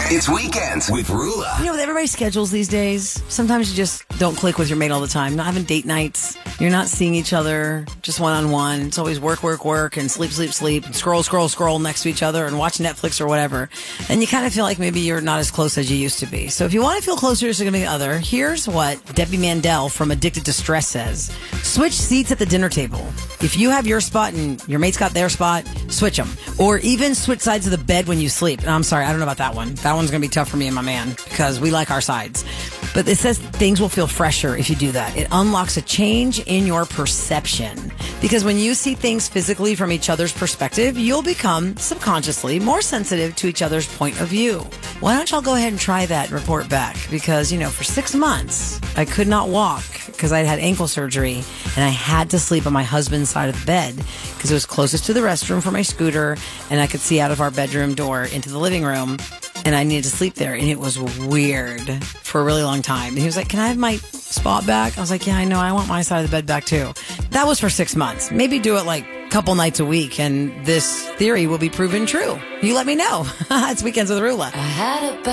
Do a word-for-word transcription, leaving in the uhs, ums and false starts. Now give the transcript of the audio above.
It's Weekends with Rula. You know, with everybody's schedules these days, sometimes you just don't click with your mate all the time. Not having date nights. You're not seeing each other just one-on-one. It's always work, work, work, and sleep, sleep, sleep, and scroll, scroll, scroll next to each other and watch Netflix or whatever. And you kind of feel like maybe you're not as close as you used to be. So if you want to feel closer to your significant other, here's what Debbie Mandel from Addicted to Stress says. Switch seats at the dinner table. If you have your spot and your mate's got their spot, switch them. Or even switch sides of the bed when you sleep. And I'm sorry, I don't know about that one. That one's going to be tough for me and my man because we like our sides. But it says things will feel fresher if you do that. It unlocks a change in your perception. Because when you see things physically from each other's perspective, you'll become subconsciously more sensitive to each other's point of view. Why don't y'all go ahead and try that and report back? Because, you know, for six months, I could not walk because I had ankle surgery and I had to sleep on my husband's side of the bed because it was closest to the restroom for my scooter and I could see out of our bedroom door into the living room. And I needed to sleep there, and it was weird for a really long time. And he was like, can I have my spot back? I was like, yeah, I know. I want my side of the bed back, too. That was for six months. Maybe do it like a couple nights a week, and this theory will be proven true. You let me know. It's Weekends with Rula. I had a